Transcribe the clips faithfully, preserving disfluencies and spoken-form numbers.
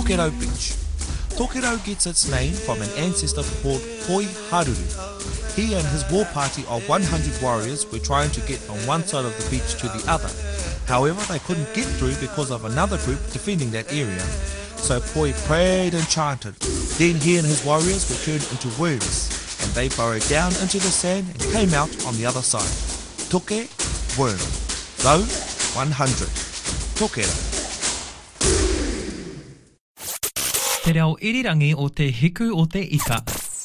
Tokerau Beach. Tokerau gets its name from an ancestor called Poi Haruru. He and his war party of one hundred warriors were trying to get from one side of the beach to the other. However, they couldn't get through because of another group defending that area. So Poi prayed and chanted. Then he and his warriors were turned into worms, and they burrowed down into the sand and came out on the other side. Toke, worm. Rau, one hundred. Tokerau. Te reo irirangi o te hiku o te ika.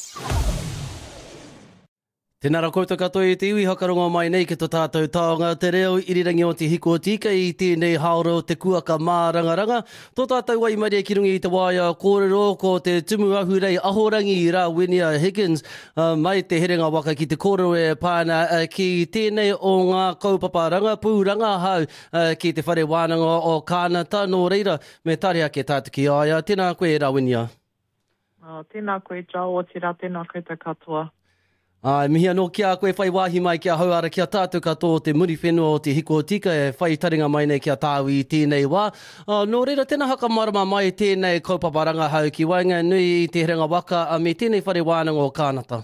Tēnara koutou katoa i te iwi hakaronga mai nei ki tō tātou taonga. Te reo irirangi o te hiku o te ika i tēnei haora o te kuaka mārangaranga. Tō tātou wai maria ki rungi i te waia kōrero ko te tumu ahurei ahorangi i rā Winia Higgins uh, mai te herenga waka ki te kōrero e pāna uh, ki tēnei o ngā kaupapa rangapūranga hau uh, ki te whare wānanga o kānata nō reira me tare ake tātu ki aia. Tēnā koe rā Winia. Uh, tēnā koe Joe o tira, tēnā koe te katoa. Ai, mihia no kia koe whai wāhi mai kia hauara kia tātou katoa te muri whenua o te hiko o tika e whai taringa mai nei kia tāu i tēnei wā. Uh, nō reira, tēnā haka marama mai tēnei kaupaparanga hau ki wainga nui i te herenga waka a me tēnei whare wānanga o kānata.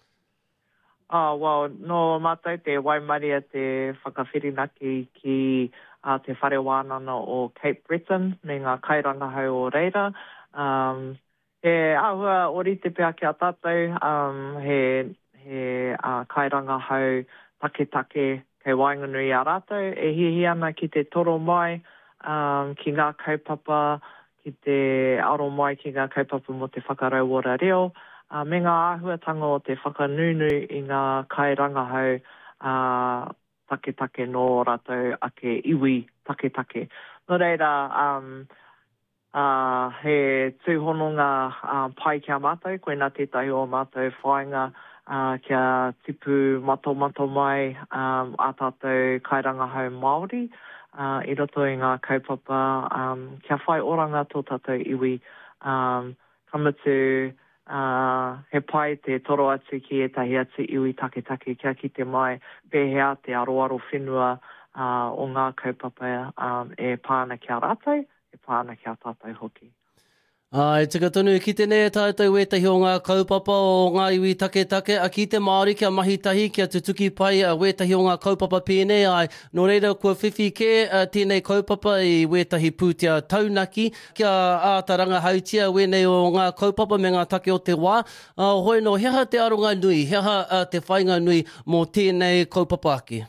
Ah, well, no mātai te waimaria te whakawhirinaki ki uh, te whare wānanga o Cape Breton, me ngā kairanga hau o reira. Um, he ahua orite pēr kia tātou, um, he he uh, kairanga hau take take kei Wainganui a rātou, e hihi ana ki te toro mai, um, ki ngā kaupapa, ki te aro mai ki ngā kaupapa mo te whakarauora reo, uh, me ngā āhuatanga o te whakanunu i ngā kairanga hau uh, take take no rātou ake iwi take take. No reira, um, uh, he tūhononga uh, pai kia mātou, koe nā tētahi o mātou whainga, Uh, kia tipu mato mato mai um, a tātou kairanga hau Māori uh, i roto i ngā kaupapa um, kia whai oranga tō tātou iwi um, kamutu uh, he pai te toro atu ki etahi atu iwi take take kia ki te mai pēhea te aroaro whenua uh, o ngā kaupapa um, e pāna kia rātou, e pāna kia tātou hoki. Ai, tika tonu ki tēnei tātou wetahi o ngā kaupapa o ngā iwi take take, a ki te Māori kia mahitahi kia tutuki pai a wetahi o ngā kaupapa pēnei, ai, no reira kua whiwhi ke a tēnei kaupapa i wetahi pūtia taunaki, kia ātaranga hautia wenei o ngā kaupapa me ngā take o te wā, uh, hoi no heha te aronga nui, heha uh, te whainga nui mō tēnei kaupapa ake?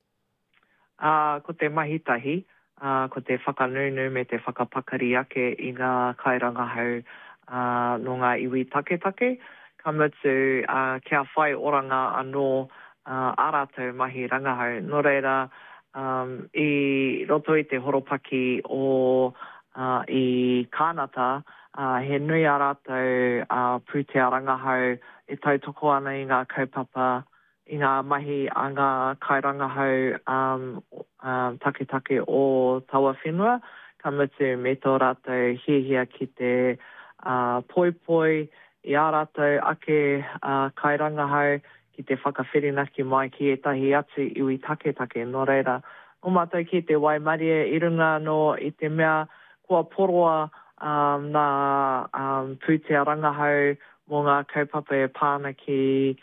Uh, ko te mahitahi, Uh, ko te whakanunu me te whakapakari ake i ngā kairanga hau uh, no ngā iwi take take. Ka mutu uh, kia whai oranga anō uh, arātou mahi rangahau. Nō reira, um, i roto i te horopaki o uh, i kānata, uh, he nui a rātou uh, pūtea rangahau e tautoko ana i ngā kaupapa i ngā mahi a ngā kairanga hau um, um, take take o taua whenua. Ka mutu me tō rātou hihia ki te uh, poi poi i a rātou ake uh, kairanga hau ki te whakawhirinaki mai ki etahi atu iwi take take. No reira, o mātou ki te waimaria i runga no i te mea kua poroa um, nā um, pūtea rangahau mō ngā kaupapa e pāna ki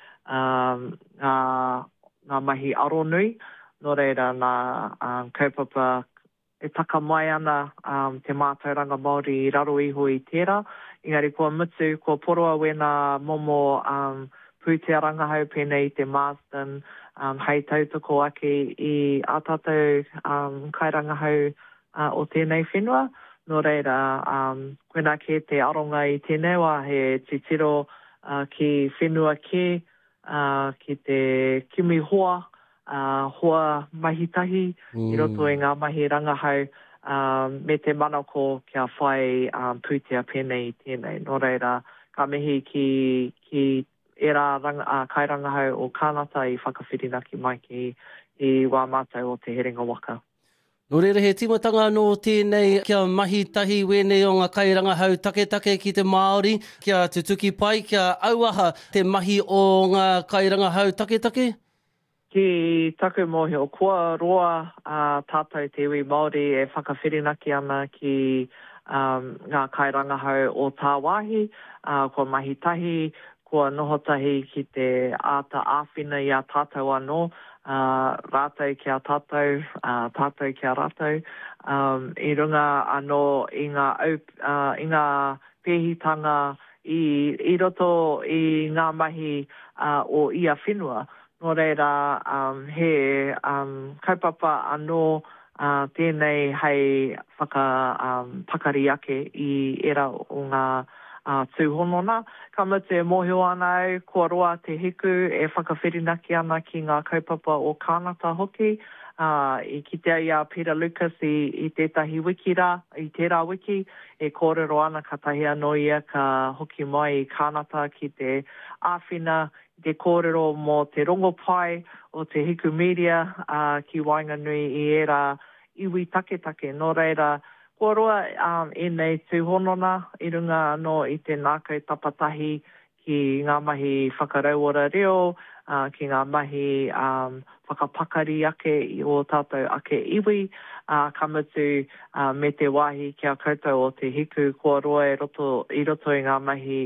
Um, ngā, ngā mahi aro nui, no reira ngā um, kaupapa e taka mai ana um, te mātauranga Māori i raro iho i tērā. Engari kua mutu, kua poroa we nā momo um, pūtea rangahau pēnei te Marsden, um, hei tautoko ake i a tātou um, kairangahau uh, o tēnei whenua. No reira, um, koe nā ke te aronga i tēnei wā he titiro uh, ki whenua ke, Uh, ki te kimi hoa, uh, hoa mahitahi, mm. i roto i ngā mahi rangahau, um, me te manako kia whai um, pūtea pēnei i tēnei. Nō reira, ka mihi ki, ki era rang, uh, kai rangahau o kānata i whakawhirinaki mai ki i wā mātou o te herenga waka. Nō reira, he timatanga no tēnei kia mahitahi wenei o ngā kairanga hau take take ki te Māori, kia tutuki pai, kia auaha te mahi o ngā kairanga hau take take? Ki taku mohi o kua roa uh, tātou te iwi Māori e whakawhirinaki ana ki um, ngā kairangahau o tā wāhi, uh, ko mahitahi, kua nohotahi ki te āta āwhina i a tātou anō, uh, rātou ki a tātou, uh, tātou ki a rātou. Um, I runga anō i ngā, uh, i ngā pēhitanga i, i roto i ngā mahi uh, o ia whenua. Nō reira, um, he um, kaupapa anō uh, tēnei hei whaka um, pakari ake i era o ngā Uh, tūhonona. Ka mate mōhio ana au, kua roa te hiku e whakawhirinaki ana ki ngā kaupapa o kānata hoki. Uh, I kitea ia Peter Lucas i, i tētahi wiki rā, i tērā wiki, e kōrero ana ka tahi anō ia ka hoki mai i kānata ki te āwhina, te kōrero mō te rongo pai o te hiku media uh, ki Wainganui i era iwi take take. Nō reira, kua roa um, e nei tūhonona i runga anō i te nākau tapatahi ki ngā mahi whakarauora reo, uh, ki ngā mahi um, whakapakari ake o tātou ake iwi, uh, kamutu uh, me te wāhi kia koutou o te hiku, kua roa i roto i, roto i ngā mahi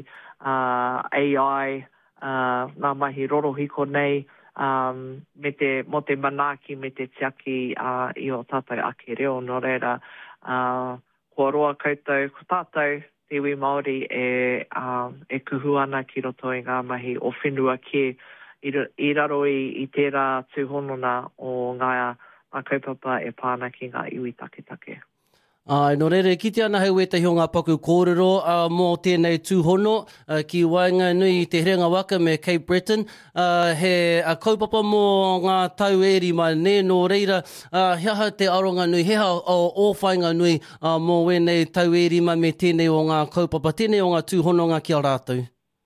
uh, A I, uh, ngā mahi rorohiko nei, um, me te, mo te manaaki me te tiaki uh, i o tātou ake reo, no reira, Uh, kua roa koutou, ko tātou, te iwi Māori e, um, e kuhu ana ki roto i ngā mahi o whenua ki i, i raro i, i tērā tūhonona o ngā, ngā kaupapa e pāna ki ngā iwi take take. Ai, no reire, ki te ana hau e tahi o ngā paku kōrero uh, mō tēnei tūhono uh, ki Wainganui i te Herenga Waka me Cape Breton. Uh, he uh, kaupapa mō ngā tau eri mai ne, no reira, uh, heha te aronga nui, heha o, o Whainganui uh, mō wenei tau eri mai me tēnei o ngā kaupapa, tēnei o ngā tūhono ngā ki a rātou.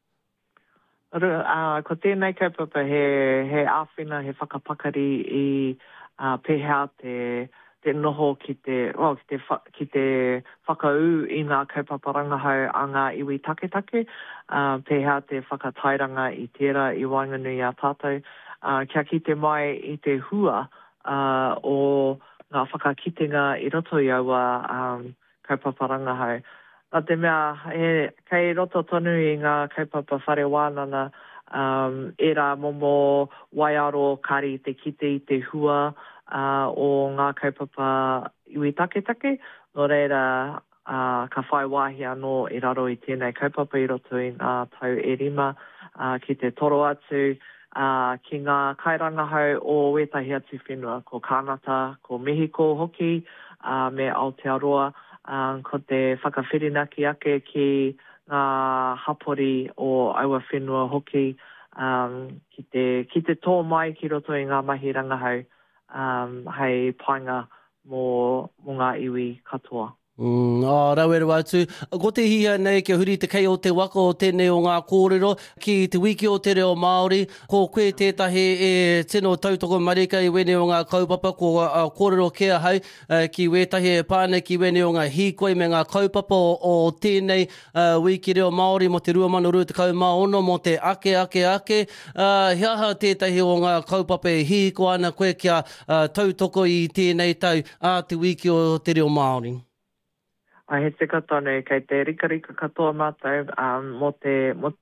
Uh, ko tēnei kaupapa he, he āwhina, he whakapakari i uh, pehea te te noho ki te, oh, ki te, ki te whakau i ngā kaupapa rangahau a ngā iwi take take, uh, pehea te whakatairanga i tērā i Wainganui a tātou. Uh, kia kite mai i te hua uh, o ngā whakakitenga i roto i aua um, kaupapa rangahau. Nā te mea, he, kei roto tonu i ngā kaupapa whare wānana, um, era momo waiaro kari te kite i te hua, Uh, o ngā kaupapa iwi take take, no reira uh, ka whai wāhi anō i raro i tēnei kaupapa i roto i ngā tau e rima uh, ki te toro atu uh, ki ngā kairangahau o wetahi atu whenua, ko Kānata, ko Mehiko hoki, uh, me Aotearoa, uh, ko te whakawhirinaki ake ki ngā hapori o aua whenua hoki, um, ki, te, ki te tō mai ki roto i ngā mahi rangahau. Um, hei painga mō, mō ngā iwi katoa. Mm, oh, rauero atu. Ko te hia nei kia huri te kei o te waka o tēnei o ngā kōrero ki te wiki o te reo Māori. Ko koe tētahi e tino tautoko marika i wene o ngā kaupapa ko uh, kōrero kia hau uh, ki wetahi e pāne ki wene o ngā hīkoi me ngā kaupapa o, o tēnei uh, wiki reo Māori mo te rua mano rua te kau maono mo te ake ake ake. Uh, hiaha tētahi o ngā kaupapa e hīko ana koe kia uh, tautoko i tēnei tau a te wiki o te reo Māori. A he tika tonu, kei te rika rika katoa mātou, um, mo te, mo,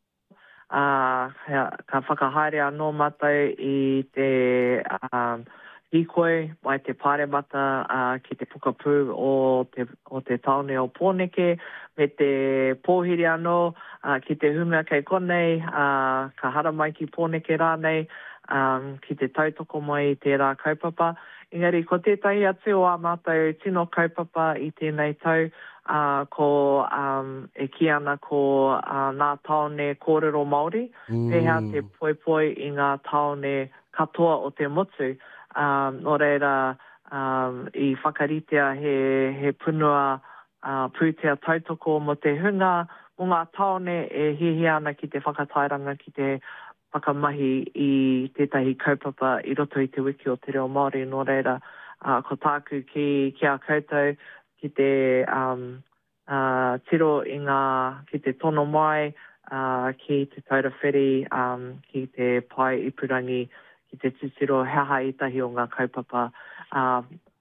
uh, ka whakahaere anō mātou i te um, hīkoi, mai te pāre mata uh, ki te pukapū o te, o te taone o Pōneke, me te pōhiri anō uh, ki te hunga kei konei, uh, ka hara mai ki Pōneke rānei, um, ki te tautoko mai i tērā kaupapa. Engari, ko tētahi atu o a mātou tino kaupapa i tēnei tau, uh, ko um, e ki ana ko uh, ngā taone kōrero Māori, mm. Pehea te poipoi i ngā taone katoa o te motu. Um, no reira, um, i whakaritea he, he punua uh, pūtea tautoko mo te hunga, mo ngā taone e hihi ana ki te whakatairanga ki te whakamahi i tētahi kaupapa i roto i te wiki o te reo Māori, no reira, uh, ko tāku ki, ki a koutou, ki te um, uh, tiro i ngā, ki te tono mai, uh, ki te taurawhiri, um, ki te pai ipurangi, ki te titiro heha i tahi o ngā kaupapa. Uh,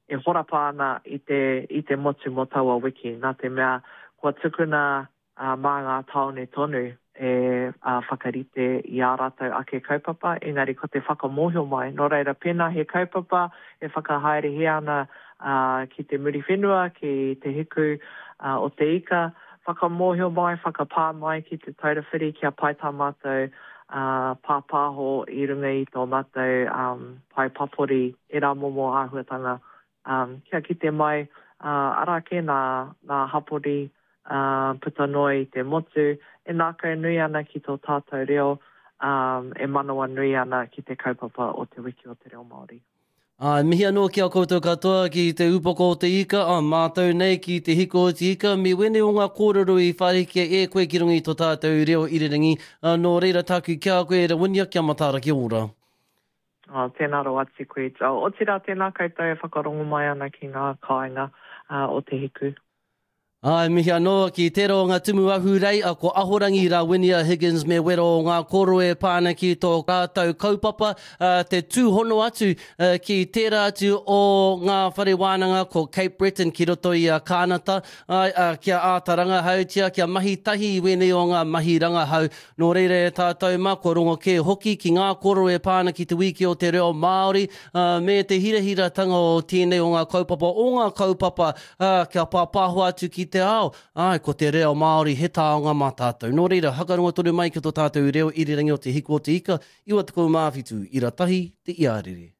e horapa ana i te, i te motu mo taua wiki. Nā te mea, kua tukuna uh, mā ngā taone tonu e uh, whakarite i ā rātou ake kaupapa, engari ko te whakamohio mai. Nō reira, pēnā he kaupapa e whakahaere ana uh, ki te muri whenua, ki te hiku uh, o te ika, whakamohio mai, whakapā mai ki te taurawhiri, kia pai tā mātou uh, pāpāho i runga i tō mātou um, pai papori e rā momo āhuatanga. Um, kia kite mai, uh, arake nā, nā hapori uh, putanoi te motu, e nākau nui ana ki tō tātou reo, um, e manawa nui ana ki te kaupapa o te wiki o te reo Māori. Ah, mihi anō ki a koutou katoa ki te upoko o te ika, ah, mātou nei ki te hiko o te ika, mi wene o ngā kōrero i whāreke e koe ki rungi tō tātou reo irirangi, ah, nō reira tāku kia koe e rawinia kia matara ki ora. Oh, tēnā ro ati koe. O tira tēnā koutou e whakarongo mai ana ki ngā kāinga uh, o te hiku. Ai, mihi anō, ki tero ngā tumu ahu rei, a ko ahorangi rā Winia Higgins me wero o ngā koroe pāna ki tō rātou kaupapa, uh, te tūhono atu uh, ki tērā atu o ngā whare wānanga ko Cape Breton ki roto i a Kānata, ai, uh, kia ātaranga hautia, kia mahi tahi i wene o ngā mahi ranga hau. Nō reire tātou mā, ko rongo ke hoki ki ngā koroe pāna ki te wiki o te reo Māori, uh, me te hirahira tanga o tēnei o ngā kaupapa, o ngā kaupapa, uh, kia pāpāho atu ki te ao, ai, ko te reo Māori he tāonga mā tātou. Nō reira, hakaronga tonu mai ki tō tātou reo irirangi o te hiko o te ika, iwa te kou māwhitu, ira tahi te iarere.